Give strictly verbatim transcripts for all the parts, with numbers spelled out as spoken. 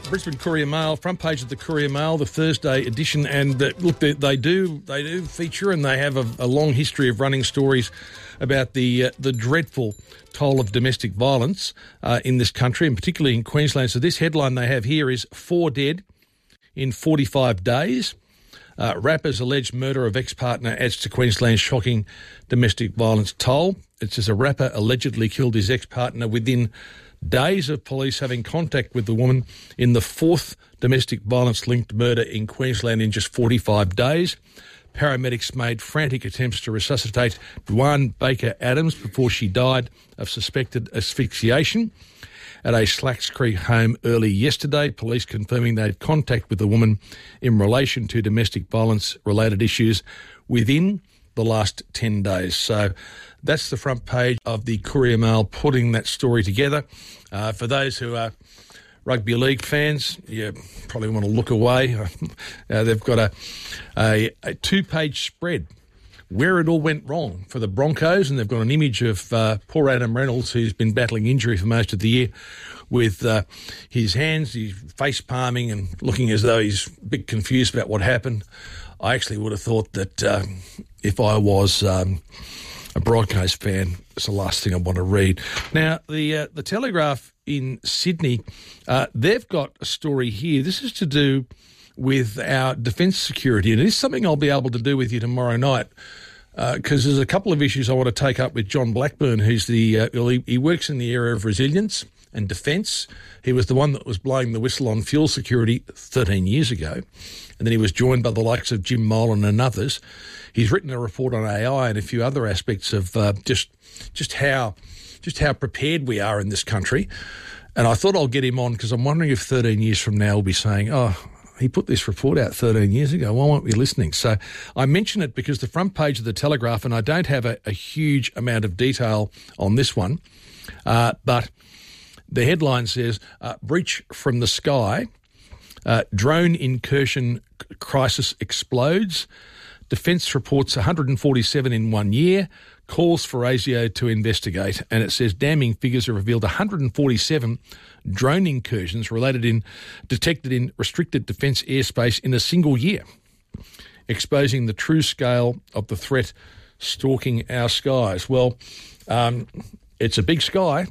Brisbane Courier Mail, front page of the Courier Mail, the Thursday edition, and uh, look, they, they do they do feature, and they have a, a long history of running stories about the uh, the dreadful toll of domestic violence uh, in this country, and particularly in Queensland. So this headline they have here is four dead in forty-five days. Uh, rapper's alleged murder of ex-partner adds to Queensland's shocking domestic violence toll. It says a rapper allegedly killed his ex-partner within days of police having contact with the woman in the fourth domestic violence-linked murder in Queensland in just forty-five days. Paramedics made frantic attempts to resuscitate Duane Baker Adams before she died of suspected asphyxiation at a Slacks Creek home early yesterday. Police confirming they had contact with the woman in relation to domestic violence-related issues within the last ten days. So that's the front page of the Courier Mail putting that story together. Uh, for those who are rugby league fans, you probably want to look away. uh, they've got a, a, a two-page spread where it all went wrong for the Broncos, and they've got an image of uh, poor Adam Reynolds, who's been battling injury for most of the year, with uh, his hands, he's face palming and looking as though he's a bit confused about what happened. I actually would have thought that uh, if I was um, a Broncos fan, it's the last thing I want to read. Now, the uh, the Telegraph in Sydney, uh, they've got a story here. This is to do with our defence security, and it is something I'll be able to do with you tomorrow night, because uh, there's a couple of issues I want to take up with John Blackburn, who's the uh, well, he, he works in the area of resilience and defence. He was the one that was blowing the whistle on fuel security thirteen years ago, and then he was joined by the likes of Jim Molan and others. He's written a report on A I and a few other aspects of uh, just just how just how prepared we are in this country. And I thought I'll get him on because I'm wondering if thirteen years from now we'll be saying, oh, he put this report out thirteen years ago. Why weren't we listening? So I mention it because the front page of the Telegraph, and I don't have a, a huge amount of detail on this one, uh, but the headline says, uh, breach from the sky, uh, drone incursion crisis explodes, Defence reports one hundred forty-seven in one year, calls for ASIO to investigate, and it says damning figures have revealed one hundred forty-seven drone incursions related in detected in restricted defence airspace in a single year, exposing the true scale of the threat stalking our skies. Well, um, it's a big sky,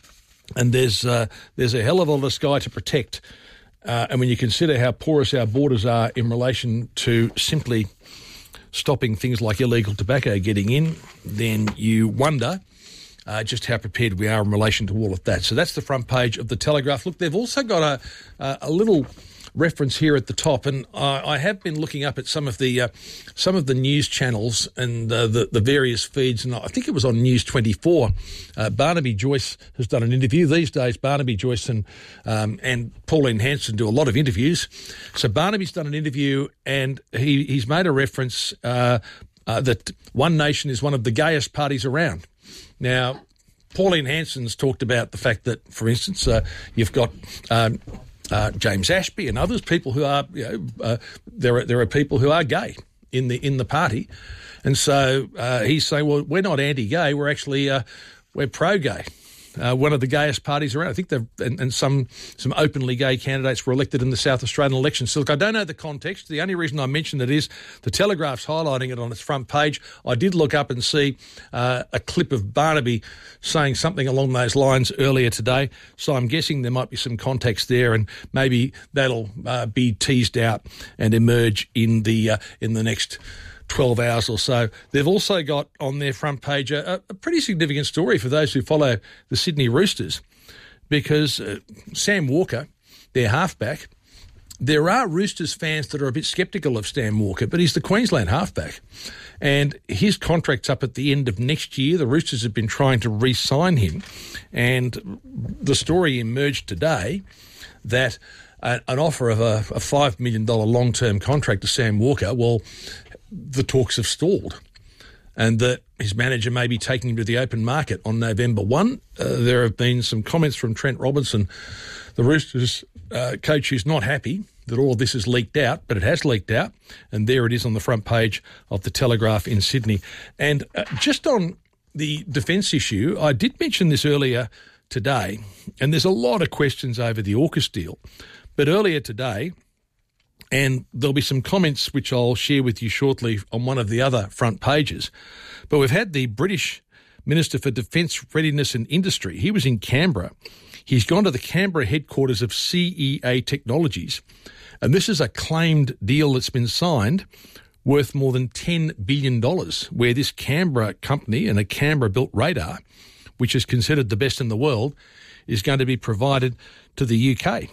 and there's uh, there's a hell of a lot of sky to protect. Uh, and when you consider how porous our borders are in relation to simply stopping things like illegal tobacco getting in, then you wonder uh, just how prepared we are in relation to all of that. So that's the front page of the Telegraph. Look, they've also got a, a, a little reference here at the top, and I, I have been looking up at some of the uh, some of the news channels and uh, the, the various feeds, and I think it was on News twenty-four. Uh, Barnaby Joyce has done an interview. These days, Barnaby Joyce and um, and Pauline Hanson do a lot of interviews. So Barnaby's done an interview, and he, he's made a reference uh, uh, that One Nation is one of the gayest parties around. Now, Pauline Hanson's talked about the fact that, for instance, uh, you've got Um, Uh, James Ashby and others, people who are, you know, uh, there are there are people who are gay in the in the party, and so uh, he's saying, well, we're not anti-gay, we're actually uh, we're pro-gay. Uh, one of the gayest parties around. I think they've and, and some some openly gay candidates were elected in the South Australian election. So look, I don't know the context. The only reason I mention it is the Telegraph's highlighting it on its front page. I did look up and see uh, a clip of Barnaby saying something along those lines earlier today. So I'm guessing there might be some context there, and maybe that'll uh, be teased out and emerge in the uh, in the next twelve hours or so. They've also got on their front page a, a pretty significant story for those who follow the Sydney Roosters, because uh, Sam Walker, their halfback, there are Roosters fans that are a bit sceptical of Sam Walker, but he's the Queensland halfback, and his contract's up at the end of next year. The Roosters have been trying to re-sign him, and the story emerged today that a, an offer of a, a five million dollars long-term contract to Sam Walker, well, the talks have stalled, and that his manager may be taking him to the open market on November first. Uh, there have been some comments from Trent Robinson, the Roosters uh, coach, who's not happy that all of this has leaked out, but it has leaked out, and there it is on the front page of the Telegraph in Sydney. And uh, just on the defence issue, I did mention this earlier today, and there's a lot of questions over the AUKUS deal, but earlier today, and there'll be some comments which I'll share with you shortly on one of the other front pages, but we've had the British Minister for Defence Readiness and Industry. He was in Canberra. He's gone to the Canberra headquarters of C E A Technologies, and this is a claimed deal that's been signed worth more than ten billion dollars, where this Canberra company and a Canberra-built radar, which is considered the best in the world, is going to be provided to the U K.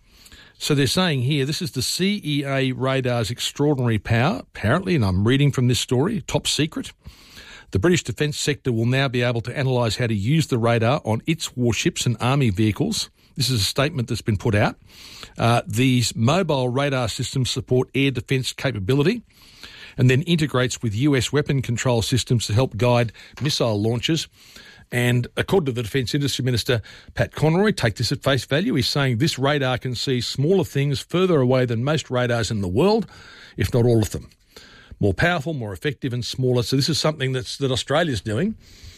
So they're saying here, this is the C E A radar's extraordinary power, apparently, and I'm reading from this story, top secret. The British defence sector will now be able to analyse how to use the radar on its warships and army vehicles. This is a statement that's been put out. Uh, these mobile radar systems support air defence capability and then integrates with U S weapon control systems to help guide missile launches. And according to the Defence Industry Minister, Pat Conroy, take this at face value, he's saying this radar can see smaller things further away than most radars in the world, if not all of them. More powerful, more effective and smaller. So this is something that's that Australia's doing,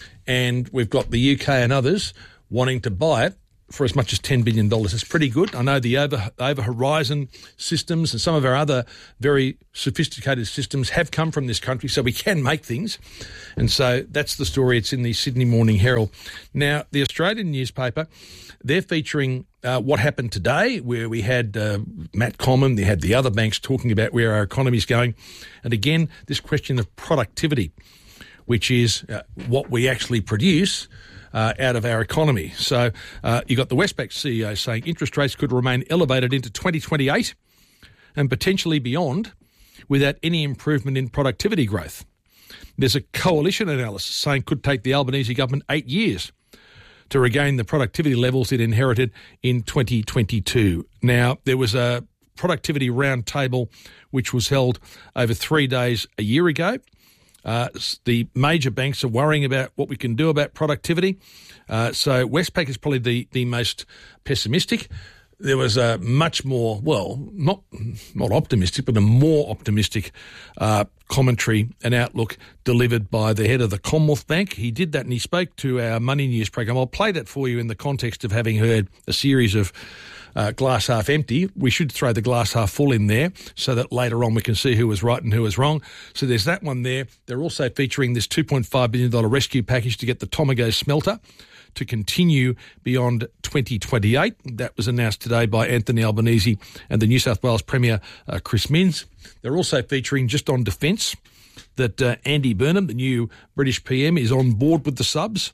and we've got the U K and others wanting to buy it for as much as ten billion dollars. It's pretty good. I know the over, over Horizon systems and some of our other very sophisticated systems have come from this country, so we can make things. And so that's the story. It's in the Sydney Morning Herald. Now, the Australian newspaper, they're featuring uh, what happened today, where we had uh, Matt Common, they had the other banks talking about where our economy is going. And again, this question of productivity, which is uh, what we actually produce Uh, out of our economy. So uh, you got the Westpac C E O saying interest rates could remain elevated into twenty twenty-eight and potentially beyond without any improvement in productivity growth. There's a coalition analysis saying could take the Albanese government eight years to regain the productivity levels it inherited in twenty twenty-two. Now, there was a productivity roundtable which was held over three days a year ago. Uh, the major banks are worrying about what we can do about productivity. Uh, so Westpac is probably the, the most pessimistic. There was a much more, well, not not optimistic, but a more optimistic uh, commentary and outlook delivered by the head of the Commonwealth Bank. He did that and he spoke to our Money News program. I'll play that for you in the context of having heard a series of Uh, glass half empty. We should throw the glass half full in there so that later on we can see who was right and who was wrong. So there's that one there. They're also featuring this two point five billion dollars rescue package to get the Tomago smelter to continue beyond twenty twenty-eight. That was announced today by Anthony Albanese and the New South Wales Premier, uh, Chris Minns. They're also featuring, just on defence, that uh, Andy Burnham, the new British P M, is on board with the subs.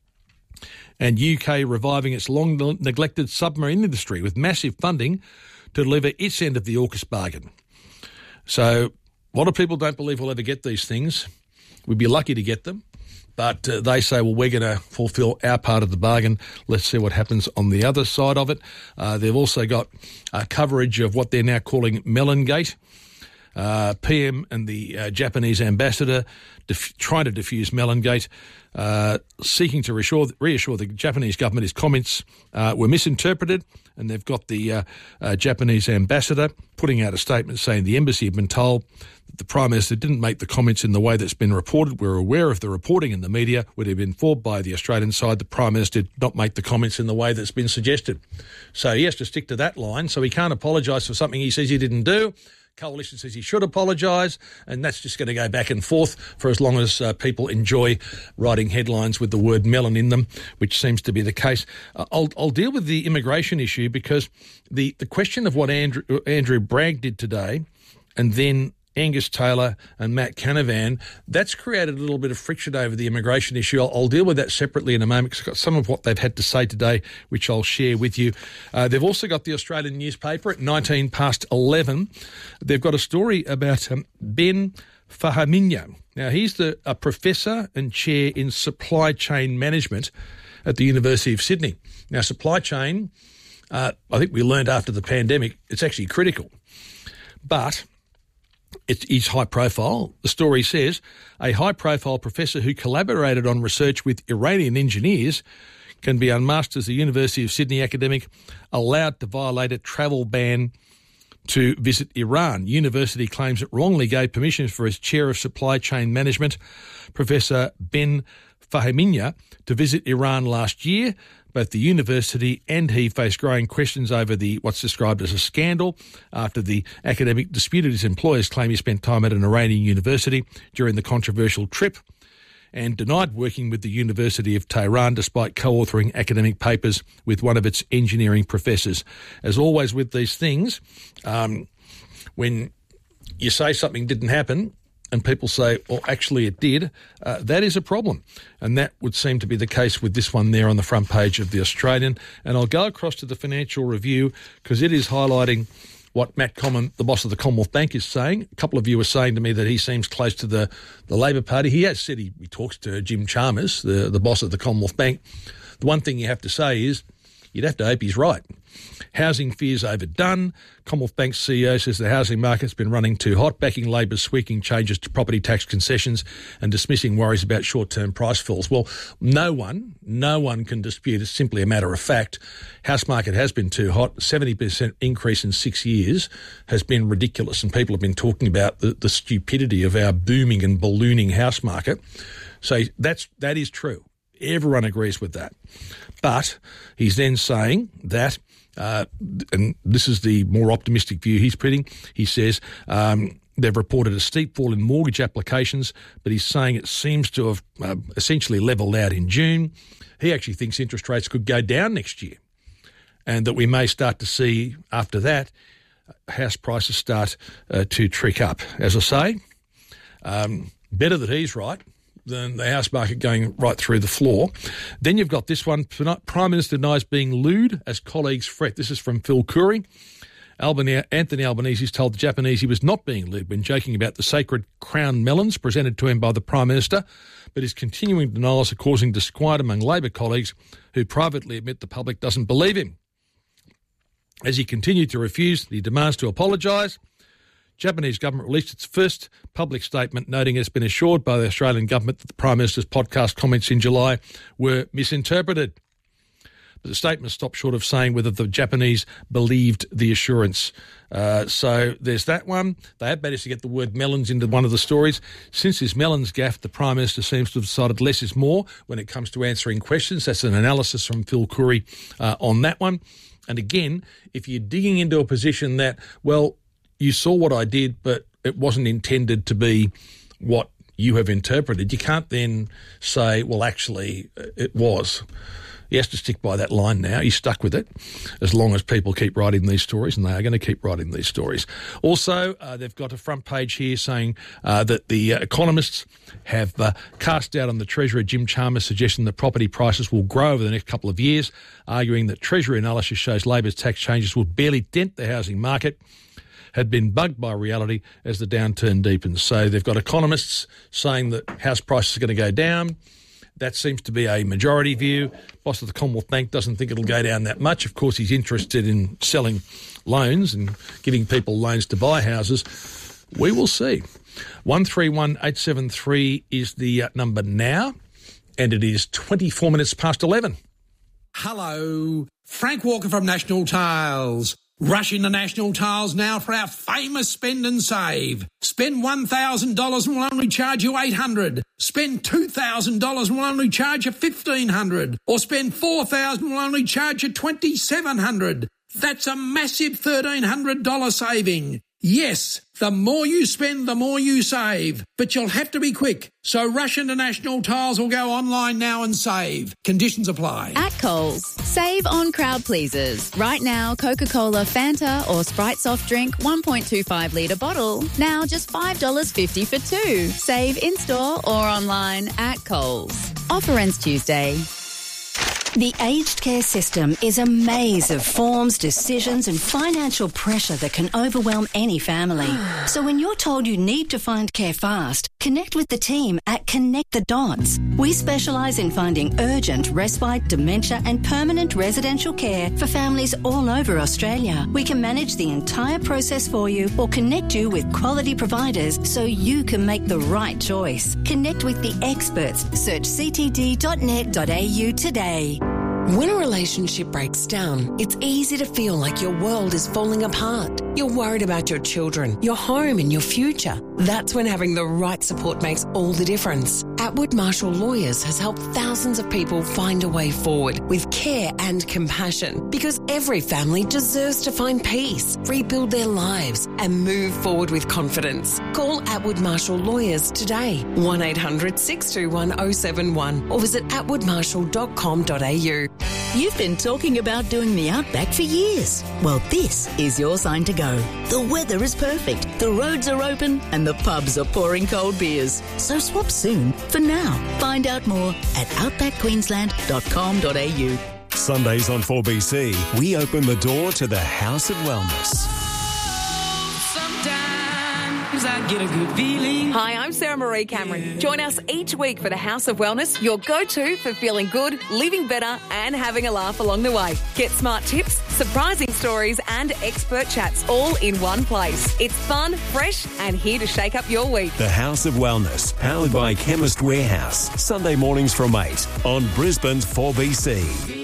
And U K reviving its long-neglected submarine industry with massive funding to deliver its end of the AUKUS bargain. So a lot of people don't believe we'll ever get these things. We'd be lucky to get them. But uh, they say, well, we're going to fulfil our part of the bargain. Let's see what happens on the other side of it. Uh, they've also got uh, coverage of what they're now calling Melongate. Uh, P M and the uh, Japanese ambassador def- trying to defuse Melongate, uh, seeking to reassure, reassure the Japanese government his comments uh, were misinterpreted, and they've got the uh, uh, Japanese ambassador putting out a statement saying the embassy had been told that the Prime Minister didn't make the comments in the way that's been reported. We're aware of the reporting in the media. Would have been informed by the Australian side. The Prime Minister did not make the comments in the way that's been suggested. So he has to stick to that line. So he can't apologise for something he says he didn't do. Coalition says he should apologise, and that's just going to go back and forth for as long as uh, people enjoy writing headlines with the word melon in them, which seems to be the case. Uh, I'll, I'll deal with the immigration issue because the, the question of what Andrew, Andrew Bragg did today and then Angus Taylor and Matt Canavan, that's created a little bit of friction over the immigration issue. I'll, I'll deal with that separately in a moment because I've got some of what they've had to say today, which I'll share with you. Uh, they've also got the Australian newspaper at nineteen past eleven. They've got a story about um, Ben Fahaminya. Now, he's the, a professor and chair in supply chain management at the University of Sydney. Now, supply chain, uh, I think we learned after the pandemic, it's actually critical. But it is high profile. The story says a high-profile professor who collaborated on research with Iranian engineers can be unmasked as the University of Sydney academic allowed to violate a travel ban to visit Iran. University claims it wrongly gave permission for its chair of supply chain management, Professor Ben Fahaminya, to visit Iran last year, Both the university and he face growing questions over the what's described as a scandal after the academic disputed his employers claim he spent time at an Iranian university during the controversial trip, and denied working with the University of Tehran despite co-authoring academic papers with one of its engineering professors. As always with these things, um, when you say something didn't happen and people say, well, actually it did, uh, that is a problem. And that would seem to be the case with this one there on the front page of The Australian. And I'll go across to the Financial Review because it is highlighting what Matt Comyn, the boss of the Commonwealth Bank, is saying. A couple of you were saying to me that he seems close to the, the Labor Party. He has said he, he talks to Jim Chalmers, the, the boss of the Commonwealth Bank. The one thing you have to say is you'd have to hope he's right. Housing fears overdone. Commonwealth Bank's C E O says the housing market's been running too hot, backing Labor's sweeping changes to property tax concessions and dismissing worries about short-term price falls. Well, no one, no one can dispute. It's simply a matter of fact. House market has been too hot. seventy percent increase in six years has been ridiculous, and people have been talking about the, the stupidity of our booming and ballooning house market. So that's that is true. Everyone agrees with that. But he's then saying that, uh, and this is the more optimistic view he's putting, he says um, they've reported a steep fall in mortgage applications, but he's saying it seems to have uh, essentially levelled out in June. He actually thinks interest rates could go down next year, and that we may start to see, after that, house prices start uh, to trick up. As I say, um, better that he's right than the house market going right through the floor. Then you've got this one. Prime Minister denies being lewd as colleagues fret. This is from Phil Curry. Albany, Anthony Albanese has told the Japanese he was not being lewd when joking about the sacred crown melons presented to him by the Prime Minister, but his continuing denials are causing disquiet among Labor colleagues who privately admit the public doesn't believe him. As he continued to refuse, he demands to apologise. Japanese government released its first public statement noting it's been assured by the Australian government that the Prime Minister's podcast comments in July were misinterpreted. But the statement stopped short of saying whether the Japanese believed the assurance. Uh, so there's that one. They have managed to get the word melons into one of the stories. Since this melons gaffe, the Prime Minister seems to have decided less is more when it comes to answering questions. That's an analysis from Phil Curry uh, on that one. And again, if you're digging into a position that, well, you saw what I did, but it wasn't intended to be what you have interpreted, you can't then say, well, actually, it was. He has to stick by that line now. He's stuck with it as long as people keep writing these stories, and they are going to keep writing these stories. Also, uh, they've got a front page here saying uh, that the uh, economists have uh, cast doubt on the Treasurer Jim Chalmers' suggestion that property prices will grow over the next couple of years, arguing that Treasury analysis shows Labor's tax changes will barely dent the housing market, had been bugged by reality as the downturn deepens. So they've got economists saying that house prices are going to go down. That seems to be a majority view. Boss of the Commonwealth Bank doesn't think it'll go down that much. Of course, he's interested in selling loans and giving people loans to buy houses. We will see. one three one eight seven three is the uh, number now, and it is twenty-four minutes past eleven. Hello, Frank Walker from National Tiles. Rush into National Tiles now for our famous spend and save. Spend one thousand dollars and we'll only charge you eight hundred dollars. Spend two thousand dollars and we'll only charge you fifteen hundred dollars. Or spend four thousand dollars and we'll only charge you twenty-seven hundred dollars. That's a massive thirteen hundred dollars saving. Yes, the more you spend, the more you save. But you'll have to be quick. So rush into National Tiles or go online now and save. Conditions apply. At Coles, save on crowd pleasers. Right now, Coca-Cola, Fanta or Sprite soft drink one point two five litre bottle. Now just five dollars fifty for two. Save in-store or online at Coles. Offer ends Tuesday. The aged care system is a maze of forms, decisions and financial pressure that can overwhelm any family. So when you're told you need to find care fast, connect with the team at Connect the Dots. We specialise in finding urgent, respite, dementia and permanent residential care for families all over Australia. We can manage the entire process for you or connect you with quality providers so you can make the right choice. Connect with the experts. Search c t d dot net dot a u today. When a relationship breaks down, it's easy to feel like your world is falling apart. You're worried about your children, your home and your future. That's when having the right support makes all the difference. Atwood Marshall Lawyers has helped thousands of people find a way forward with care and compassion, because every family deserves to find peace, rebuild their lives and move forward with confidence. Call Atwood Marshall Lawyers today, one eight hundred six two one oh seven one, or visit atwood marshall dot com dot a u. You've been talking about doing the Outback for years. Well, this is your sign to go. The weather is perfect, the roads are open and the pubs are pouring cold beers. So swap soon for now. Find out more at outback queensland dot com dot a u. Sundays on four B C, we open the door to the House of Wellness. I get a good feeling. Hi, I'm Sarah Marie Cameron. Join us each week for the House of Wellness, your go-to for feeling good, living better and having a laugh along the way. Get smart tips, surprising stories and expert chats all in one place. It's fun, fresh and here to shake up your week. The House of Wellness, powered by Chemist Warehouse. Sunday mornings from eight on Brisbane's four B C.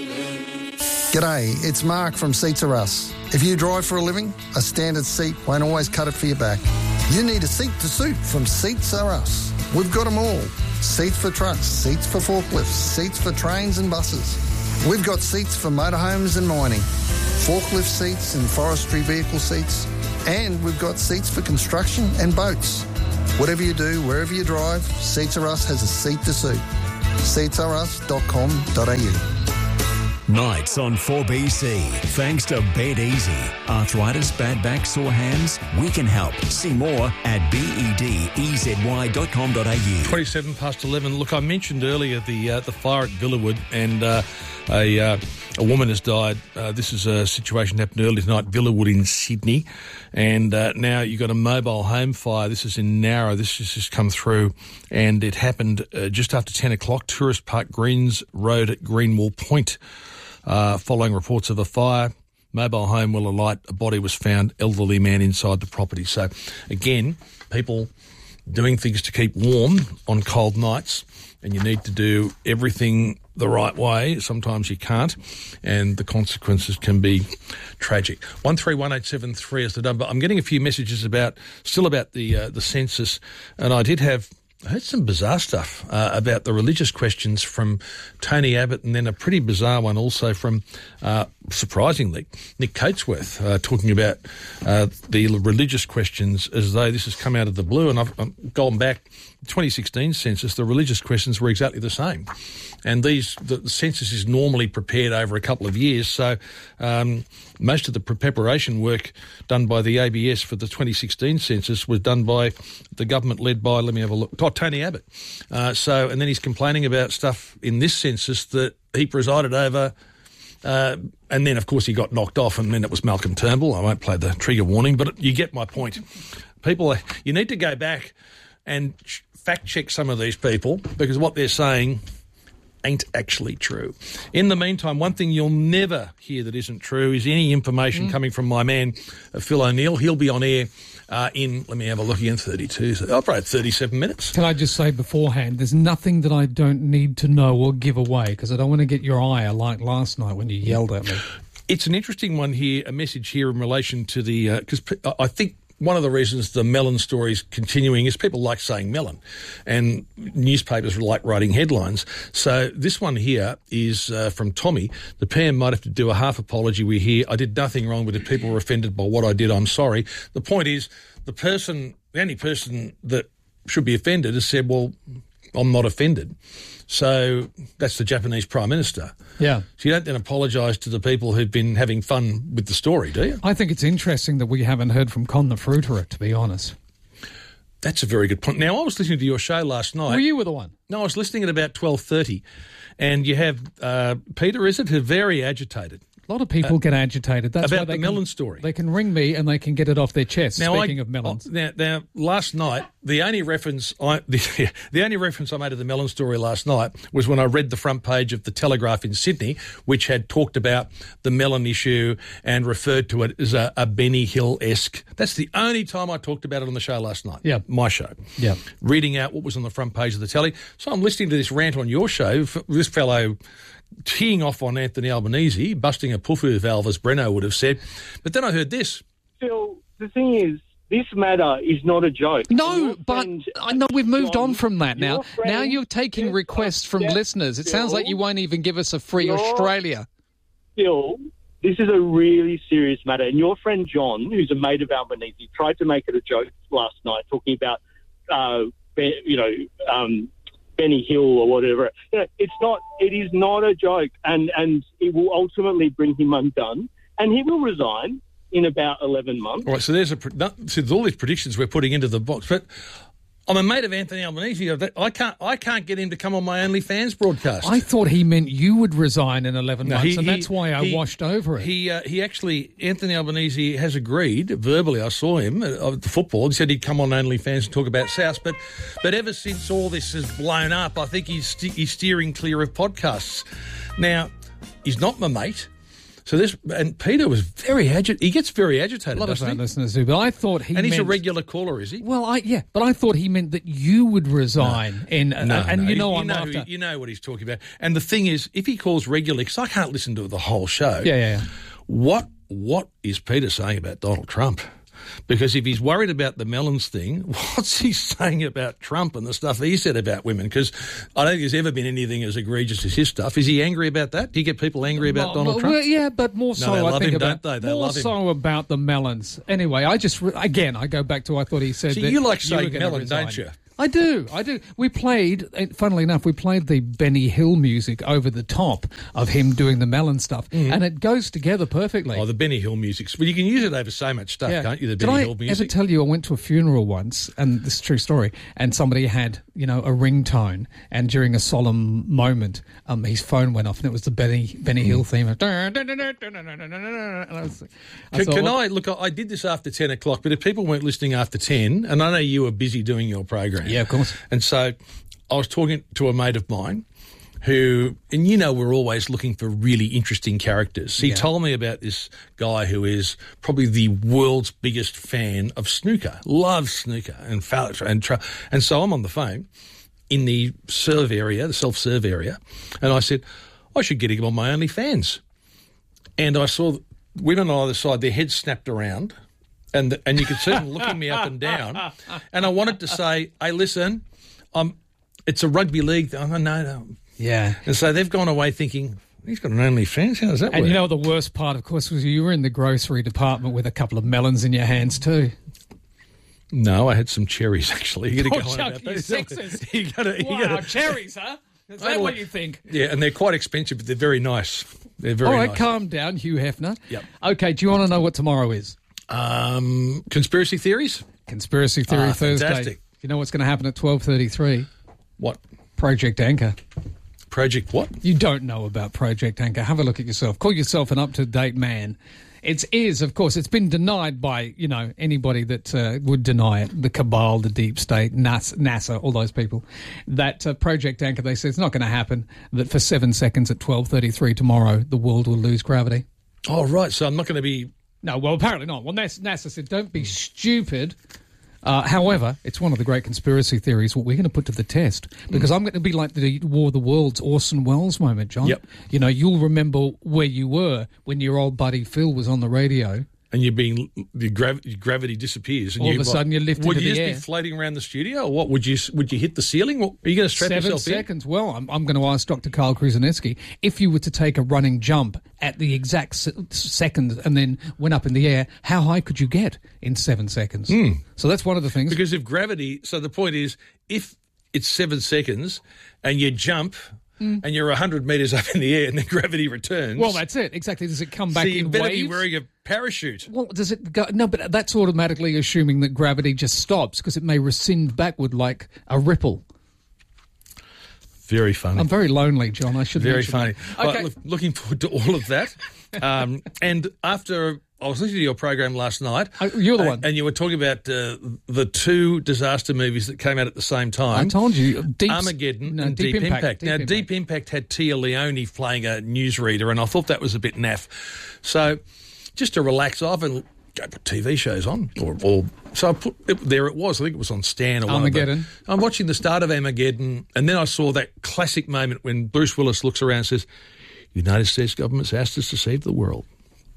G'day, it's Mark from Seats Are Us. If you drive for a living, a standard seat won't always cut it for your back. You need a seat to suit from Seats Are Us. We've got them all. Seats for trucks, seats for forklifts, seats for trains and buses. We've got seats for motorhomes and mining, forklift seats and forestry vehicle seats, and we've got seats for construction and boats. Whatever you do, wherever you drive, Seats Are Us has a seat to suit. seats are us dot com dot a u. Nights on four B C. Thanks to Bed Easy. Arthritis, bad back, sore hands? We can help. See more at bed dot com dot a u. twenty-seven past eleven. Look, I mentioned earlier the uh, the fire at Villawood, and uh, a uh, a woman has died. Uh, this is a situation that happened earlier tonight, Villawood in Sydney, and uh, now you've got a mobile home fire. This is in Narra. This has just come through, and it happened uh, just after ten o'clock, Tourist Park Greens Road at Greenwall Point. Uh, following reports of a fire, mobile home will alight, a body was found, elderly man inside the property. So, again, people doing things to keep warm on cold nights, and you need to do everything the right way. Sometimes you can't, and the consequences can be tragic. one three one eight seven three is the number. I'm getting a few messages about, still about the uh, the census, and I did have I heard some bizarre stuff uh, about the religious questions from Tony Abbott, and then a pretty bizarre one also from, uh, surprisingly, Nick Coatsworth, uh, talking about uh, the religious questions as though this has come out of the blue. And I've, I've gone back, twenty sixteen census, the religious questions were exactly the same. And these the, the census is normally prepared over a couple of years, so um, most of the preparation work done by the A B S for the twenty sixteen census was done by the government led by, let me have a look, oh, Tony Abbott. Uh, so, and then he's complaining about stuff in this census that he presided over, uh, and then, of course, he got knocked off, and then it was Malcolm Turnbull. I won't play the trigger warning, but you get my point. People, you need to go back and fact-check some of these people, because what they're saying ain't actually true. In the meantime, one thing you'll never hear that isn't true is any information mm. coming from my man, uh, Phil O'Neill. He'll be on air uh, in, let me have a look again, thirty-two, so I'll probably thirty-seven minutes. Can I just say beforehand, there's nothing that I don't need to know or give away, because I don't want to get your ire like last night when you yelled at me. It's an interesting one here, a message here in relation to the, because uh, I think one of the reasons the melon story is continuing is people like saying melon, and newspapers like writing headlines. So this one here is uh, from Tommy. The P M might have to do a half apology. We hear, I did nothing wrong, but if people were offended by what I did, I'm sorry. The point is, the person, the only person that should be offended has said, well, I'm not offended. So that's the Japanese Prime Minister. Yeah. So you don't then apologise to the people who've been having fun with the story, do you? I think it's interesting that we haven't heard from Con the Fruiterer, to be honest. That's a very good point. Now, I was listening to your show last night. Were you were the one? No, I was listening at about twelve thirty, and you have uh, Peter, is it, who's very agitated. A lot of people uh, get agitated. That's about why they the melon can, story. They can ring me and they can get it off their chest. Now, speaking I, of melons, now, now, last night the only reference I the, the only reference I made to the melon story last night was when I read the front page of the Telegraph in Sydney, which had talked about the melon issue and referred to it as a, a Benny Hill-esque. That's the only time I talked about it on the show last night. Yeah, my show. Yeah, reading out what was on the front page of the telly. So I'm listening to this rant on your show. This fellow teeing off on Anthony Albanese, busting a pufu valve, as Breno would have said. But then I heard this. Phil, the thing is, this matter is not a joke. No, but I know we've moved John, on from that now. your friend- Now you're taking Yes, requests from yes, listeners. It sounds like Bill, you won't even give us a free your- Australia. Bill, this is a really serious matter. And your friend John, who's a mate of Albanese, tried to make it a joke last night, talking about, uh, Be- you know, um, Benny Hill or whatever. You know, it's not. It is not a joke, and and it will ultimately bring him undone, and he will resign in about eleven months. All right, so there's a no, so there's all these predictions we're putting into the box, but I'm a mate of Anthony Albanese. I can't I can't get him to come on my OnlyFans broadcast. I thought he meant you would resign in eleven No, months, he- and he- that's why I he- washed over it. He uh, he actually, Anthony Albanese has agreed verbally. I saw him at, at the football. He said he'd come on OnlyFans and talk about South. But but ever since all this has blown up, I think he's st- he's steering clear of podcasts. Now, he's not my mate. So this and Peter was very agitated. He gets very agitated. A lot of doesn't our he? listeners do, but I thought he and he's meant, a regular caller, is he? Well, I yeah, but I thought he meant that you would resign in, uh, No, and no, you know you I'm know, after. you know what he's talking about. And the thing is, if he calls regularly, because I can't listen to the whole show. Yeah, yeah, yeah. What what is Peter saying about Donald Trump? Because if he's worried about the melons thing, what's he saying about Trump and the stuff he said about women? Because I don't think there's ever been anything as egregious as his stuff. Is he angry about that? Do you get people angry about Well, Donald well, Trump? well, yeah, but more No, so they I love think him, about don't they? They more love him. so about the melons. Anyway, I just re- again I go back to I thought he said See, that you like were saying gonna melon, resign. don't you? I do, I do. We played, eh, funnily enough, we played the Benny Hill music over the top of him doing the melon stuff, and it goes together perfectly. Oh, the Benny Hill music. Well, you can use it over so much stuff, can't you? The Did Benny I Hill ever music. tell you I went to a funeral once, and this is a true story, and somebody had, you know, a ringtone, and during a solemn moment, um, his phone went off, and it was the Benny Benny Hill theme. And I was, I Can, thought, can well, I look? I did this after ten o'clock, but if people weren't listening after ten, and I know you were busy doing your program, Yeah, of course. And so I was talking to a mate of mine who, and you know, we're always looking for really interesting characters. He Yeah. told me about this guy who is probably the world's biggest fan of snooker, loves snooker and fall- and tra- and so I'm on the phone in the serve area, the self-serve area, and I said, I should get him on my OnlyFans. And I saw women on either side, their heads snapped around, and and you could see them looking me up and down. And I wanted to say, hey, listen, I'm, it's a rugby league thing. Oh, no, no. yeah. And so they've gone away thinking, he's got an OnlyFans. How does that And work? you know the worst part, of course, was you were in the grocery department with a couple of melons in your hands too. No, I had some cherries, actually. You got to Oh, go on Chuck, about you those. sexist. you gotta, you Wow, gotta, cherries, huh? Is I that what like- you think? Yeah, and they're quite expensive, but they're very nice. They're very All right, nice. calm down, Hugh Hefner. Yep. Okay, do you want to know what tomorrow is? Um, conspiracy theories? Conspiracy Theory Ah, Thursday. fantastic. You know what's going to happen at twelve thirty-three? What? Project Anchor. Project what? You don't know about Project Anchor. Have a look at yourself. Call yourself an up-to-date man. It is, of course, it's been denied by, you know, anybody that uh, would deny it. The cabal, the deep state, NASA, NASA all those people. That uh, Project Anchor, they say it's not going to happen, that for seven seconds at twelve thirty-three tomorrow, the world will lose gravity. Oh, right. So I'm not going to be... No, well, apparently not. Well, NASA, NASA said, don't be stupid. Uh, however, it's one of the great conspiracy theories what we're going to put to the test, because I'm going to be like the War of the Worlds Orson Welles moment, John. Yep. You know, you'll remember where you were when your old buddy Phil was on the radio. And you're being... The grav- gravity disappears. And All you, of a sudden you're lifted Would into you the just air. be floating around the studio, or what? Would you Would you hit the ceiling? What, are you going to strap Seven yourself in? seconds. Well, I'm, I'm going to ask Doctor Carl Kruzaneski, if you were to take a running jump at the exact se- second and then went up in the air, how high could you get in seven seconds? Mm. So that's one of the things. Because if gravity... So the point is, if it's seven seconds and you jump... And you're one hundred metres up in the air and then gravity returns. Well, that's it. Exactly. Does it come back so you in better waves? be wearing a parachute. Well, does it go? No, but that's automatically assuming that gravity just stops because it may rescind backward like a ripple. Very funny. I'm very lonely, John. I should Very mention funny. that. Well, Okay. look, looking forward to all of that. um, and after I was listening to your program last night. Oh, you're the and, one. And you were talking about uh, the two disaster movies that came out at the same time. I told you. Deep, Armageddon no, and Deep Deep, Impact, Impact. Deep Now, Impact. Deep Impact had Tia Leone playing a newsreader, and I thought that was a bit naff. So just to relax off and go put T V shows on. Or, or So I put it, there it was. I think it was on Stan or one of Armageddon. them. I'm watching the start of Armageddon, and then I saw that classic moment when Bruce Willis looks around and says, United States government's asked us to save the world.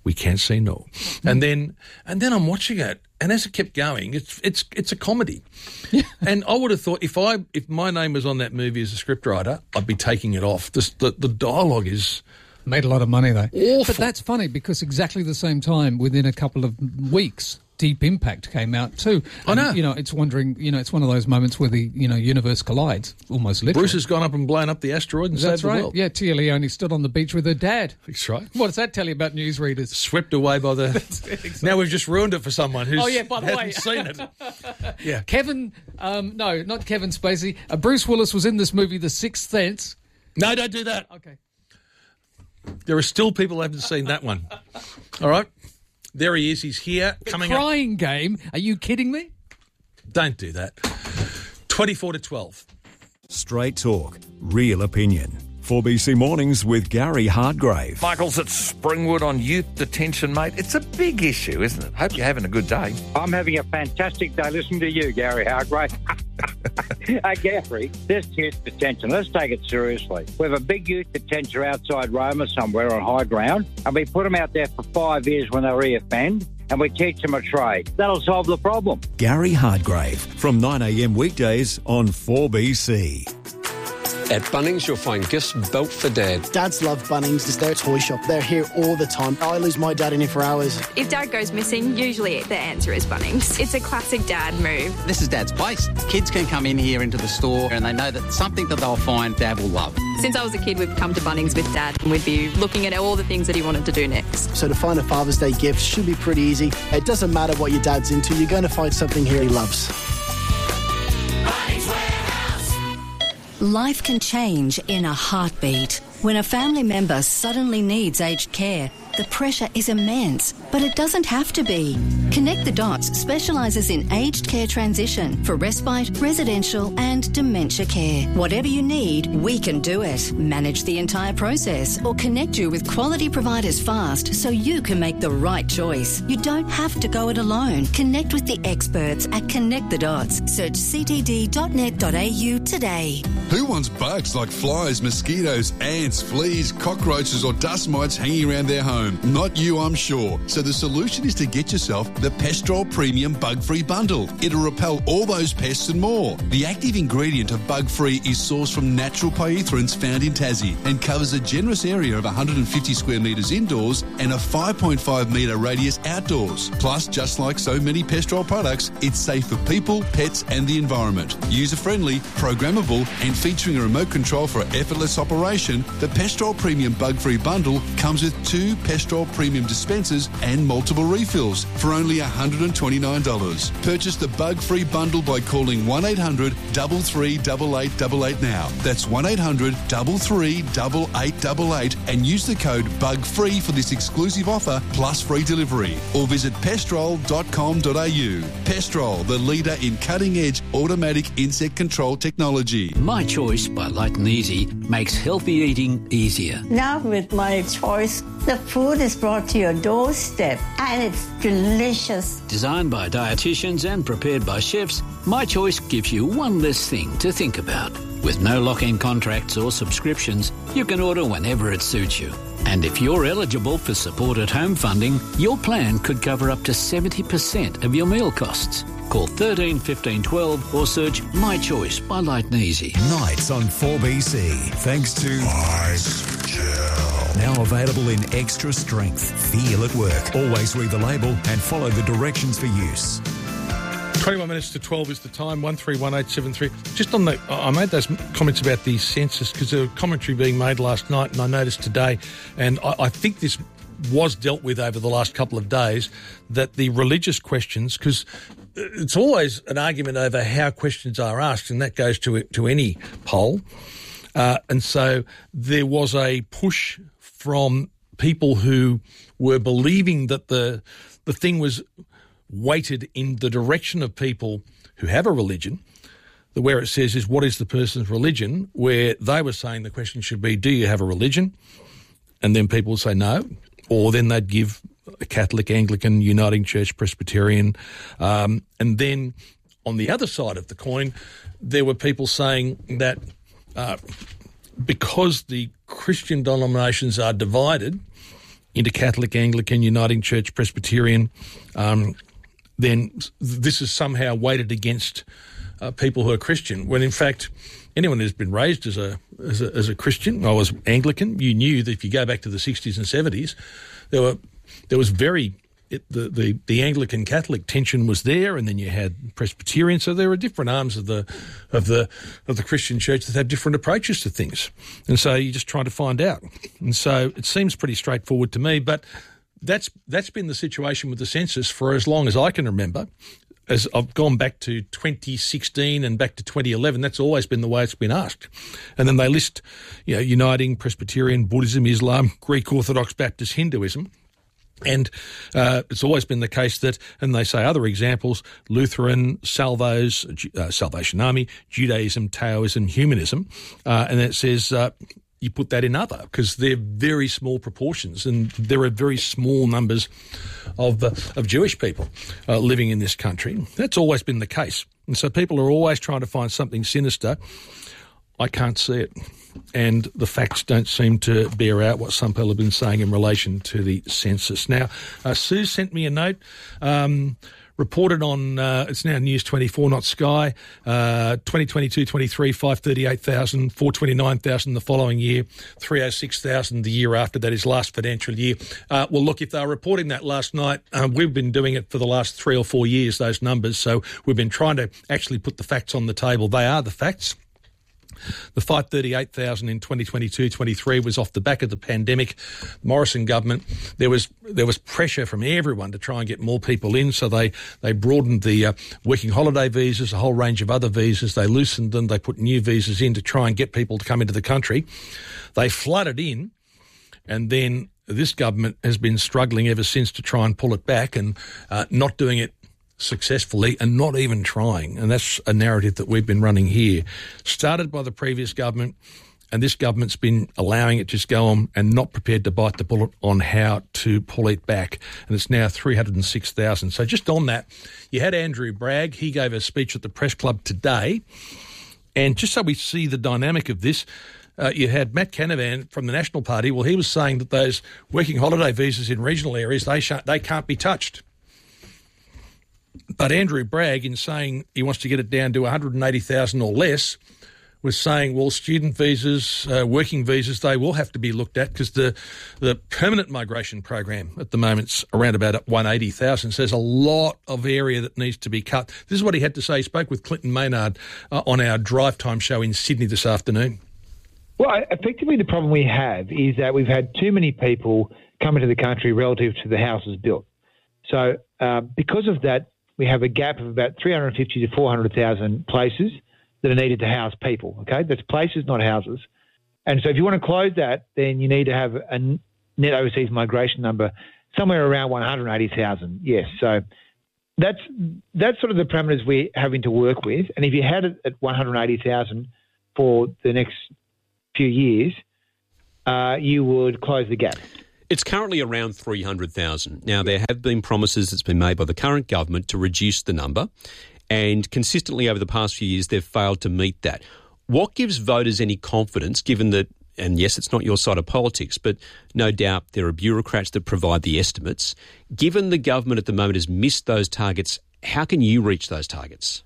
we can't say no. And then and then I'm watching it, and as it kept going, it's it's it's a comedy. And I would have thought if I if my name was on that movie as a scriptwriter, I'd be taking it off. This, the the dialogue is made a lot of money though. Awful. But that's funny because exactly the same time, within a couple of weeks, Deep Impact came out too. I know. And, you know, it's wondering. You know, it's one of those moments where the you know universe collides almost literally. Bruce has gone up and blown up the asteroid and That's saved right. the world. Yeah, Tia Leone stood on the beach with her dad. That's right. What does that tell you about newsreaders? Swept away by the. Exactly. Now we've just ruined it for someone who's Oh yeah, by the hasn't way, seen it. Yeah, Kevin. Um, no, not Kevin Spacey. Uh, Bruce Willis was in this movie, The Sixth Sense. No, don't do that. Okay. There are still people who haven't seen that one. All right. There he is. He's here. The coming Crying up. Game. Are you kidding me? Don't do that. twenty-four to twelve. Straight talk, real opinion. four B C Mornings with Gary Hardgrave. Michael's at Springwood on youth detention, mate. It's a big issue, isn't it? Hope you're having a good day. I'm having a fantastic day listening to you, Gary Hardgrave. Hey, Gary, this youth detention, let's take it seriously. We have a big youth detention outside Roma somewhere on high ground, and we put them out there for five years when they reoffend, and we teach them a trade. That'll solve the problem. Gary Hardgrave from nine a m weekdays on four B C. At Bunnings, you'll find gifts built for Dad. Dads love Bunnings. It's their toy shop. They're here all the time. I lose my dad in here for hours. If Dad goes missing, usually the answer is Bunnings. It's a classic Dad move. This is Dad's place. Kids can come in here into the store and they know that something that they'll find Dad will love. Since I was a kid, we've come to Bunnings with Dad and we'd be looking at all the things that he wanted to do next. So to find a Father's Day gift should be pretty easy. It doesn't matter what your dad's into. You're going to find something here he loves. Life can change in a heartbeat. When a family member suddenly needs aged care, the pressure is immense, but it doesn't have to be. Connect the Dots specialises in aged care transition for respite, residential and dementia care. Whatever you need, we can do it. Manage the entire process or connect you with quality providers fast so you can make the right choice. You don't have to go it alone. Connect with the experts at Connect the Dots. Search c t d dot net dot a u today. Who wants bugs like flies, mosquitoes, ants, fleas, cockroaches or dust mites hanging around their home? Not you, I'm sure. So the solution is to get yourself the Pestrol Premium Bug-Free Bundle. It'll repel all those pests and more. The active ingredient of Bug-Free is sourced from natural pyrethrins found in Tassie and covers a generous area of one hundred fifty square metres indoors and a five point five metre radius outdoors. Plus, just like so many Pestrol products, it's safe for people, pets and the environment. User-friendly, programmable and featuring a remote control for effortless operation, the Pestrol Premium Bug-Free Bundle comes with two Pestrol Premium dispensers and multiple refills for only one hundred twenty-nine dollars. Purchase the Bug-Free Bundle by calling one eight hundred, three three eight, eight eight eight now. That's one eight hundred, three three eight, eight eight eight and use the code BUGFREE for this exclusive offer plus free delivery. Or visit pestrol dot com dot a u. Pestrol, the leader in cutting-edge automatic insect control technology. My Choice by Light and Easy makes healthy eating easier. Now with My Choice, the food is brought to your doorstep and it's delicious. Designed by dietitians and prepared by chefs, My Choice gives you one less thing to think about. With no lock-in contracts or subscriptions, you can order whenever it suits you. And if you're eligible for supported home funding, your plan could cover up to seventy percent of your meal costs. Call thirteen fifteen twelve or search My Choice by Light and Easy. Nights on four B C, thanks to Ice Gel. Now available in extra strength. Feel at work. Always read the label and follow the directions for use. twenty-one minutes to twelve is the time, one three one eight seven three. Just on the, I made those comments about the census because there was commentary being made last night and I noticed today, and I, I think this was dealt with over the last couple of days, that the religious questions, because it's always an argument over how questions are asked, and that goes to to any poll. Uh, and so there was a push from people who were believing that the the thing was weighted in the direction of people who have a religion, that where it says is what is the person's religion, where they were saying the question should be, do you have a religion? And then people would say no, or then they'd give a Catholic, Anglican, Uniting Church, Presbyterian. Um, and then on the other side of the coin, there were people saying that uh, because the Christian denominations are divided, into Catholic, Anglican, Uniting Church, Presbyterian, um, then this is somehow weighted against uh, people who are Christian, when in fact anyone who's been raised as a, as a as a Christian, I was Anglican, you knew that if you go back to the sixties and seventies, there were there was very it, the, the the Anglican Catholic tension was there, and then you had Presbyterian. So there are different arms of the of the of the Christian church that have different approaches to things, and so you're just trying to find out. And so it seems pretty straightforward to me, but that's that's been the situation with the census for as long as I can remember. As I've gone back to twenty sixteen and back to twenty eleven, that's always been the way it's been asked. And then they list, you know, Uniting, Presbyterian, Buddhism, Islam, Greek Orthodox, Baptist, Hinduism. And uh, it's always been the case that, and they say other examples, Lutheran, Salvos, uh, Salvation Army, Judaism, Taoism, Humanism. Uh, and it says uh, you put that in other because they're very small proportions, and there are very small numbers of, uh, of Jewish people uh, living in this country. That's always been the case. And so people are always trying to find something sinister. I can't see it. And the facts don't seem to bear out what some people have been saying in relation to the census. Now, uh, Sue sent me a note, um, reported on, uh, it's now News twenty-four, not Sky, uh, twenty twenty-two twenty-three, five hundred thirty-eight thousand, four hundred twenty-nine thousand the following year, three hundred six thousand the year after, that is last financial year. Uh, well, look, if they were reporting that last night, um, we've been doing it for the last three or four years, those numbers, so we've been trying to actually put the facts on the table. They are the facts. The five hundred thirty-eight thousand in twenty twenty-two twenty-three was off the back of the pandemic. Morrison government, there was there was pressure from everyone to try and get more people in, so they, they broadened the uh, working holiday visas, a whole range of other visas. They loosened them. They put new visas in to try and get people to come into the country. They flooded in, and then this government has been struggling ever since to try and pull it back, and uh, not doing it successfully, and not even trying. And that's a narrative that we've been running here. Started by the previous government, and this government's been allowing it to just go on and not prepared to bite the bullet on how to pull it back. And it's now three hundred six thousand. So just on that, you had Andrew Bragg. He gave a speech at the Press Club today. And just so we see the dynamic of this, Uh, you had Matt Canavan from the National Party. Well, he was saying that those working holiday visas in regional areas, they sh- they can't be touched. But Andrew Bragg, in saying he wants to get it down to one hundred eighty thousand or less, was saying, well, student visas, uh, working visas, they will have to be looked at because the, the permanent migration program at the moment's around about one hundred eighty thousand. So there's a lot of area that needs to be cut. This is what he had to say. He spoke with Clinton Maynard uh, on our Drive Time show in Sydney this afternoon. Well, effectively the problem we have is that we've had too many people come into the country relative to the houses built. So uh, because of that, we have a gap of about three hundred fifty to four hundred thousand places that are needed to house people, okay? That's places, not houses. And so if you want to close that, then you need to have a net overseas migration number somewhere around one hundred eighty thousand, yes. So that's that's sort of the parameters we're having to work with. And if you had it at one hundred eighty thousand for the next few years, uh, you would close the gap. It's currently around three hundred thousand. Now, there have been promises that's been made by the current government to reduce the number, and consistently over the past few years, they've failed to meet that. What gives voters any confidence, given that, and yes, it's not your side of politics, but no doubt there are bureaucrats that provide the estimates. Given the government at the moment has missed those targets, how can you reach those targets?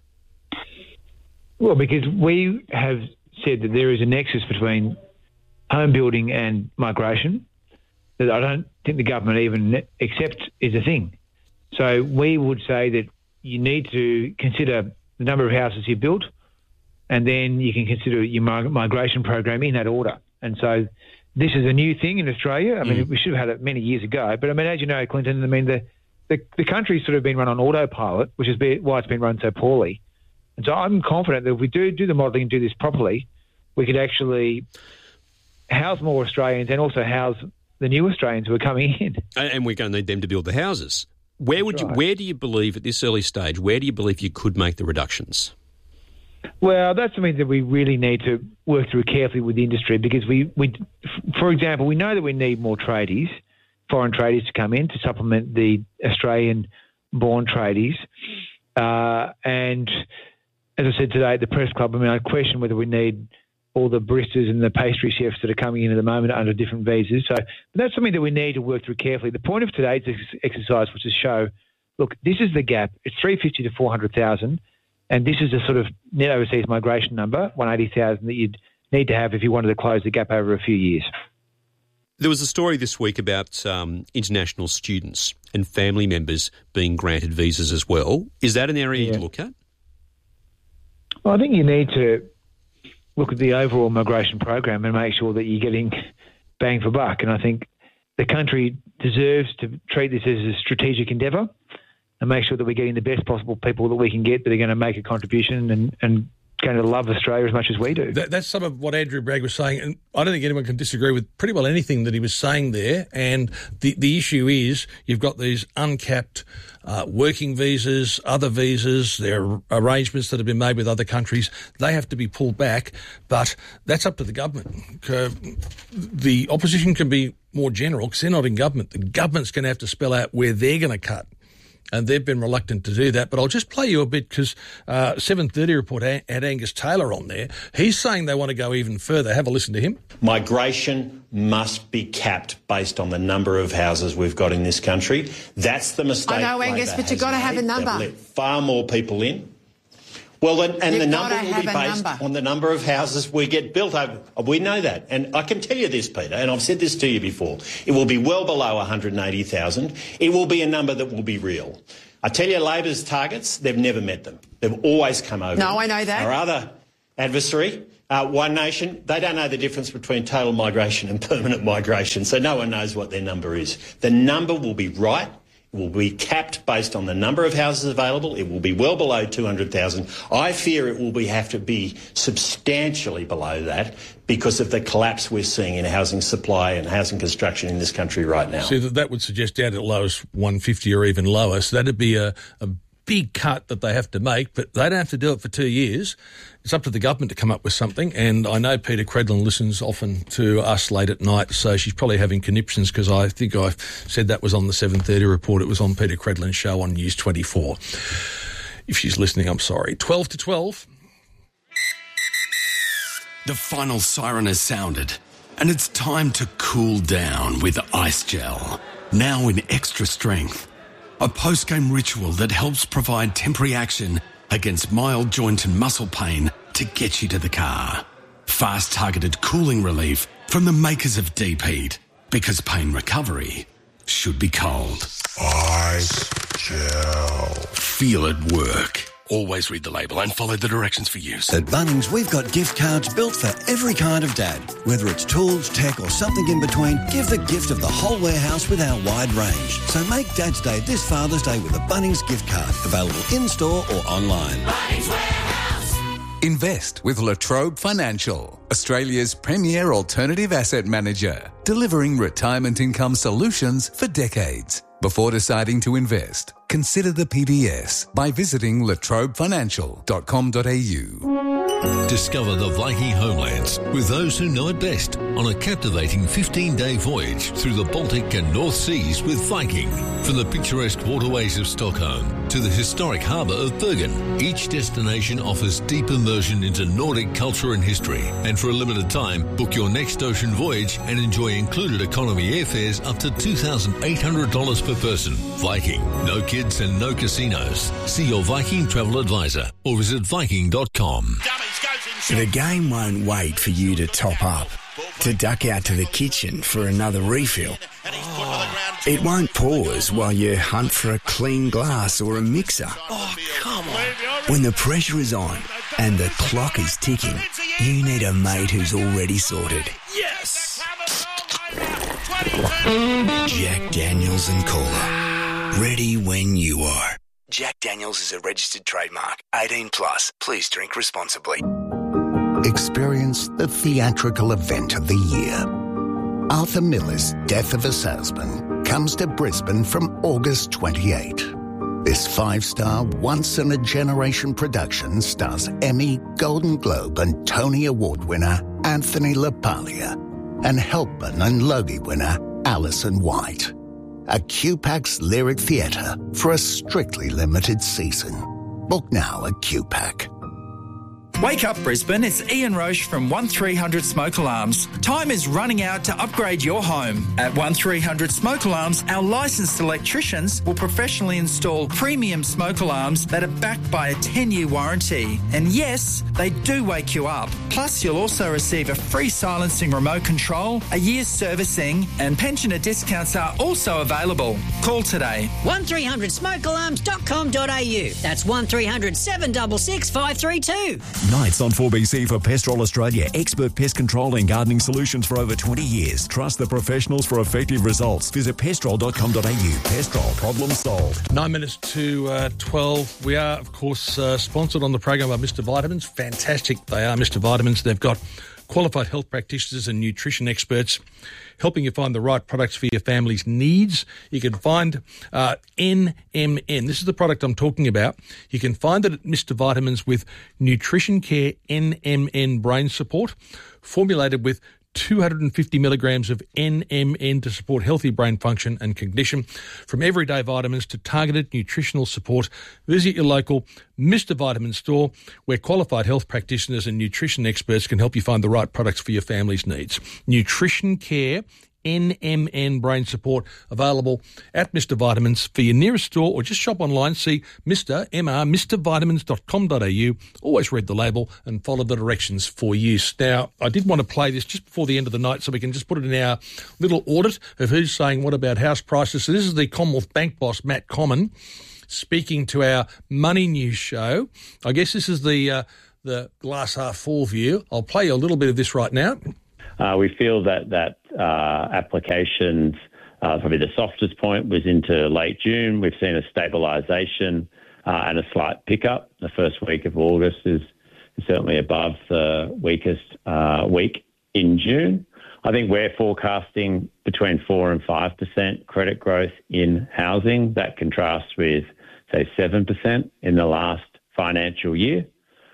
Well, because we have said that there is a nexus between home building and migration that I don't think the government even accepts is a thing. So we would say that you need to consider the number of houses you built, and then you can consider your migration program in that order. And so this is a new thing in Australia. I mean, mm. we should have had it many years ago. But I mean, as you know, Clinton, I mean, the, the, the country's sort of been run on autopilot, which is why it's been run so poorly. And so I'm confident that if we do do the modelling and do this properly, we could actually house more Australians and also house the new Australians who are coming in. And we're going to need them to build the houses. Where That's would you? right. Where do you believe at this early stage, where do you believe you could make the reductions? Well, that's something that we really need to work through carefully with the industry because we, we for example, we know that we need more tradies, foreign tradies to come in to supplement the Australian-born tradies. Uh, and as I said today at the press club, I mean, I question whether we need all the baristas and the pastry chefs that are coming in at the moment under different visas. So that's something that we need to work through carefully. The point of today's ex- exercise was to show, look, this is the gap. It's three hundred fifty to four hundred thousand, and this is a sort of net overseas migration number, one hundred eighty thousand, that you'd need to have if you wanted to close the gap over a few years. There was a story this week about um, international students and family members being granted visas as well. Is that an area yeah. you'd look at? Well, I think you need to look at the overall migration program and make sure that you're getting bang for buck. And I think the country deserves to treat this as a strategic endeavour and make sure that we're getting the best possible people that we can get that are going to make a contribution and, and going to love Australia as much as we do. That, that's some of what Andrew Bragg was saying, and I don't think anyone can disagree with pretty well anything that he was saying there. And the, the issue is you've got these uncapped uh, working visas, other visas, there are arrangements that have been made with other countries. They have to be pulled back, but that's up to the government. Uh, the opposition can be more general because they're not in government. The government's going to have to spell out where they're going to cut. And they've been reluctant to do that. But I'll just play you a bit because uh, seven thirty report had Angus Taylor on there. He's saying they want to go even further. Have a listen to him. Migration must be capped based on the number of houses we've got in this country. That's the mistake. I know, Angus, but you've got to have a number. They've let far more people in. Well, then, and You've the number will be based number. on the number of houses we get built over. We know that. And I can tell you this, Peter, and I've said this to you before. It will be well below one hundred eighty thousand. It will be a number that will be real. I tell you, Labor's targets, they've never met them. They've always come over. No, I know that. Our other adversary, uh, One Nation, they don't know the difference between total migration and permanent migration, so no one knows what their number is. The number will be right. It will be capped based on the number of houses available. It will be well below two hundred thousand. I fear it will be, have to be substantially below that because of the collapse we're seeing in housing supply and housing construction in this country right now. See, that, that would suggest down at lowest one fifty or even lower. So that'd be a, a big cut that they have to make, but they don't have to do it for two years. It's up to the government to come up with something, and I know Peter Credlin listens often to us late at night, so she's probably having conniptions because I think I said that was on the seven thirty report. It was on Peter Credlin's show on News twenty-four. If she's listening, I'm sorry. twelve to twelve. The final siren has sounded, and it's time to cool down with Ice Gel, now in extra strength. A post-game ritual that helps provide temporary action against mild joint and muscle pain to get you to the car. Fast targeted cooling relief from the makers of Deep Heat, because pain recovery should be cold. Ice Gel. Feel it work. Always read the label and follow the directions for use. At Bunnings, we've got gift cards built for every kind of dad. Whether it's tools, tech or something in between, give the gift of the whole warehouse with our wide range. So make Dad's Day this Father's Day with a Bunnings gift card. Available in-store or online. Bunnings Warehouse. Invest with Latrobe Financial, Australia's premier alternative asset manager, delivering retirement income solutions for decades. Before deciding to invest, consider the P D S by visiting latrobe financial dot com dot a u. Discover the Viking homelands with those who know it best on a captivating fifteen-day voyage through the Baltic and North Seas with Viking. From the picturesque waterways of Stockholm to the historic harbour of Bergen, each destination offers deep immersion into Nordic culture and history. And for a limited time, book your next ocean voyage and enjoy included economy airfares up to two thousand eight hundred dollars per person. Viking, no kids and no casinos. See your Viking travel advisor or visit viking dot com. The game won't wait for you to top up, to duck out to the kitchen for another refill. It won't pause while you hunt for a clean glass or a mixer. Oh, come on. When the pressure is on and the clock is ticking, you need a mate who's already sorted. Yes! Jack Daniels and Cola. Ready when you are. Jack Daniels is a registered trademark. eighteen plus. Please drink responsibly. Experience the theatrical event of the year. Arthur Miller's Death of a Salesman comes to Brisbane from August twenty-eighth. This five-star, once-in-a-generation production stars Emmy, Golden Globe and Tony Award winner Anthony LaPaglia and Helpman and Logie winner Alison White. A Q PAC's Lyric Theatre for a strictly limited season. Book now at Q PAC. Wake up, Brisbane. It's Ian Roche from one three hundred Smoke Alarms. Time is running out to upgrade your home. At one three hundred Smoke Alarms, our licensed electricians will professionally install premium smoke alarms that are backed by a ten-year warranty. And yes, they do wake you up. Plus, you'll also receive a free silencing remote control, a year's servicing, and pensioner discounts are also available. Call today. one three hundred smoke alarms dot com dot a u. That's one three hundred seven six six five three two. Nights on four B C for Pestrol Australia. Expert pest control and gardening solutions for over twenty years. Trust the professionals for effective results. Visit pestrol dot com dot a u. Pestrol, problem solved. Nine minutes to uh, twelve. We are, of course, uh, sponsored on the program by Mister Vitamins. Fantastic they are, Mister Vitamins. They've got qualified health practitioners and nutrition experts helping you find the right products for your family's needs. You can find uh, N M N. This is the product I'm talking about. You can find it at Mister Vitamins with Nutrition Care N M N Brain Support, formulated with two hundred fifty milligrams of N M N to support healthy brain function and cognition. From everyday vitamins to targeted nutritional support, visit your local Mister Vitamin store where qualified health practitioners and nutrition experts can help you find the right products for your family's needs. Nutrition Care N M N Brain Support, available at Mister Vitamins for your nearest store, or just shop online. See Mister M R, Mister Vitamins dot com dot a u. Always read the label and follow the directions for use. Now, I did want to play this just before the end of the night so we can just put it in our little audit of who's saying what about house prices. So this is the Commonwealth Bank boss, Matt Comyn, speaking to our Money News show. I guess this is the uh, the glass half full view. I'll play you a little bit of this right now. Uh, we feel that that uh, applications, uh, probably the softest point was into late June. We've seen a stabilisation uh, and a slight pickup. The first week of August is, is certainly above the weakest uh, week in June. I think we're forecasting between four and five percent credit growth in housing. That contrasts with, say, seven percent in the last financial year.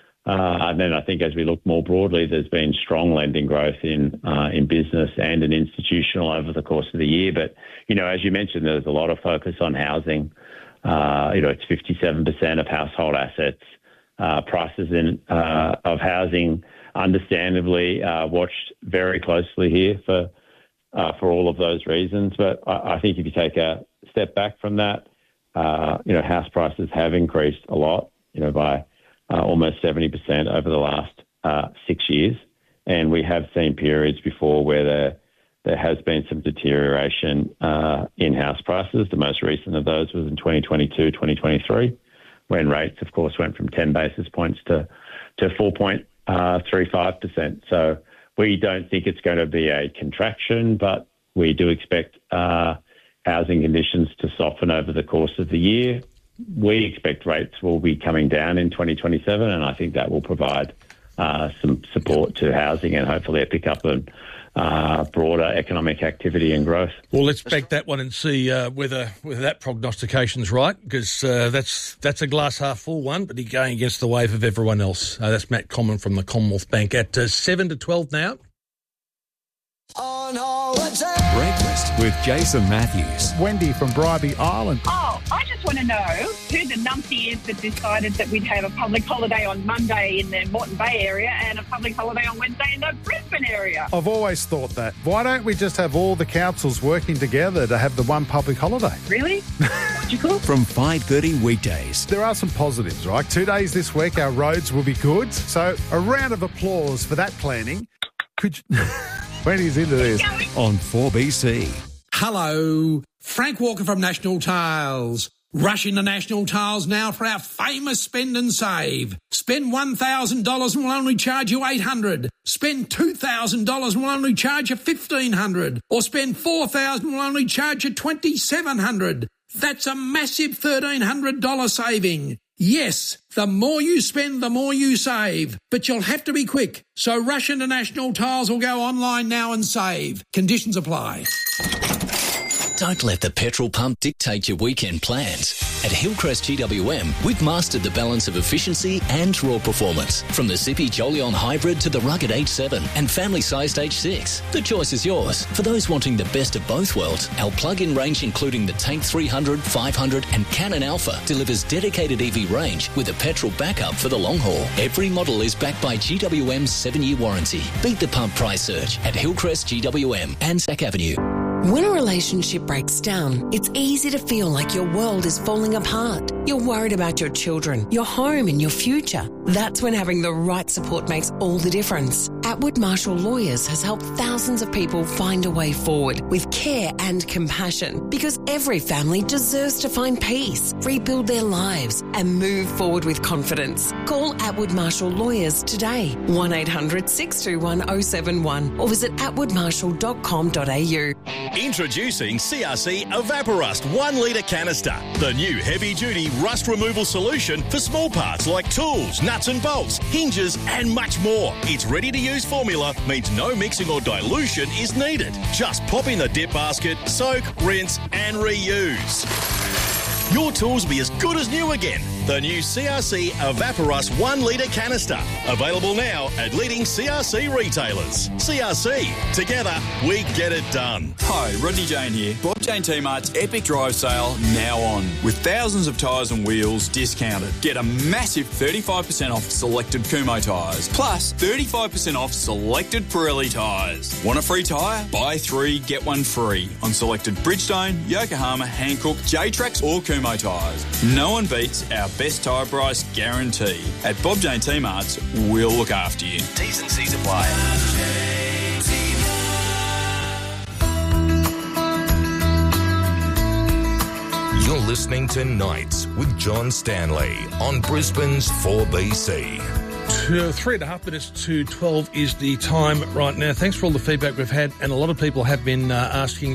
Uh, and then I think as we look more broadly, there's been strong lending growth in uh, in business and in institutional over the course of the year. But, you know, as you mentioned, there's a lot of focus on housing. Uh, you know, it's fifty-seven percent of household assets. Uh, prices in uh, of housing, understandably, uh, watched very closely here for uh, for all of those reasons. But I, I think if you take a step back from that, uh, you know, house prices have increased a lot, you know, by Uh, almost seventy percent over the last uh, six years. And we have seen periods before where there, there has been some deterioration uh, in house prices. The most recent of those was in twenty twenty-two, twenty twenty-three, when rates, of course, went from ten basis points to, to four point three five percent. So we don't think it's going to be a contraction, but we do expect uh, housing conditions to soften over the course of the year. We expect rates will be coming down in twenty twenty-seven, and I think that will provide uh, some support to housing and hopefully a pickup in uh, broader economic activity and growth. Well, let's back that one and see uh, whether whether that prognostication's right, because uh, that's that's a glass half full one, but he's going against the wave of everyone else. Uh, that's Matt Comyn from the Commonwealth Bank at uh, seven to twelve now. On holiday. Breakfast with Jason Matthews. Wendy from Bribie Island. Oh, I just want to know who the numpty is that decided that we'd have a public holiday on Monday in the Moreton Bay area and a public holiday on Wednesday in the Brisbane area. I've always thought that. Why don't we just have all the councils working together to have the one public holiday? Really? What'd you call? From five thirty weekdays. There are some positives, right? Two days this week, our roads will be good. So a round of applause for that planning. Could you... Wendy's into this. On four B C. Hello, Frank Walker from National Tiles. Rush into National Tiles now for our famous spend and save. Spend one thousand dollars and we'll only charge you eight hundred dollars. Spend two thousand dollars and we'll only charge you fifteen hundred dollars. Or spend four thousand dollars and we'll only charge you twenty-seven hundred dollars. That's a massive thirteen hundred dollars saving. Yes, the more you spend, the more you save. But you'll have to be quick. So rush into National Tiles or go online now and save. Conditions apply. Don't let the petrol pump dictate your weekend plans. At Hillcrest G W M, we've mastered the balance of efficiency and raw performance. From the zippy Jolion Hybrid to the rugged H seven and family-sized H six. The choice is yours. For those wanting the best of both worlds, our plug-in range including the Tank three hundred, five hundred and Cannon Alpha delivers dedicated E V range with a petrol backup for the long haul. Every model is backed by G W M's seven-year warranty. Beat the pump price surge at Hillcrest G W M, Anzac Avenue. When a relationship breaks down, it's easy to feel like your world is falling apart. You're worried about your children, your home and your future. That's when having the right support makes all the difference. Atwood Marshall Lawyers has helped thousands of people find a way forward with care and compassion, because every family deserves to find peace, rebuild their lives and move forward with confidence. Call Atwood Marshall Lawyers today, one eight hundred six two one oh seven one, or visit atwood marshall dot com dot a u. Introducing C R C Evaporust one litre canister, the new heavy-duty rust removal solution for small parts like tools, nuts and bolts, hinges and much more. Its ready-to-use formula means no mixing or dilution is needed. Just pop in the dip basket, soak, rinse and reuse. Your tools will be as good as new again. The new C R C Evaporust one litre canister. Available now at leading C R C retailers. C R C. Together, we get it done. Hi, Rodney Jane here. Bob Jane T-Mart's Epic Drive Sale now on. With thousands of tyres and wheels discounted. Get a massive thirty-five percent off selected Kumho tyres. Plus thirty-five percent off selected Pirelli tyres. Want a free tyre? Buy three, get one free. On selected Bridgestone, Yokohama, Hankook, J-Trax or Kumho tyres. No one beats our best tyre price guarantee. At Bob Jane T-Mart's, we'll look after you. T's and C's apply. You're listening to Nights with John Stanley on Brisbane's four B C. Two, three and a half minutes to twelve is the time right now. Thanks for all the feedback we've had, and a lot of people have been uh, asking